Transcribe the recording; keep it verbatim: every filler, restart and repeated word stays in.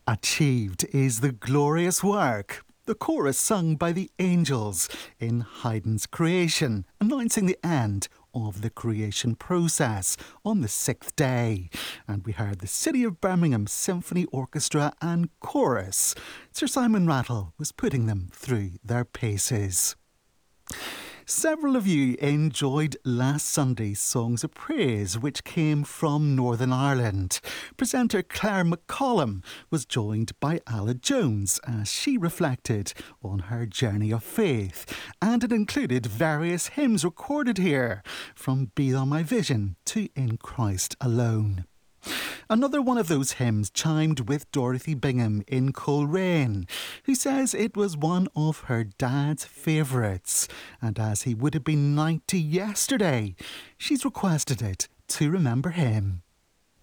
Achieved is the glorious work. The chorus sung by the angels in Haydn's Creation, announcing the end of the creation process on the sixth day. And we heard the City of Birmingham Symphony Orchestra and Chorus. Sir Simon Rattle was putting them through their paces. Several of you enjoyed last Sunday's Songs of Praise, which came from Northern Ireland. Presenter Claire McCollum was joined by Ala Jones as she reflected on her journey of faith, and it included various hymns recorded here, from Be Thou My Vision to In Christ Alone. Another one of those hymns chimed with Dorothy Bingham in Coleraine, who says it was one of her dad's favourites, and as he would have been ninety yesterday, she's requested it to remember him.